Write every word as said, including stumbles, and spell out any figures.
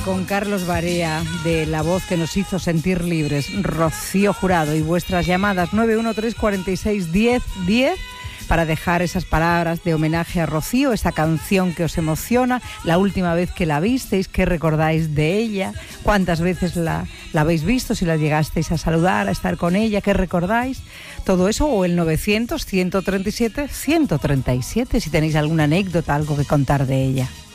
Con Carlos Barea, de La Voz que nos hizo sentir libres, Rocío Jurado, y vuestras llamadas nueve uno tres cuatro seis diez diez para dejar esas palabras de homenaje a Rocío, esa canción que os emociona, la última vez que la visteis, qué recordáis de ella, cuántas veces la, la habéis visto, si la llegasteis a saludar, a estar con ella, qué recordáis, todo eso, o el novecientos, ciento treinta y siete, ciento treinta y siete, si tenéis alguna anécdota, algo que contar de ella.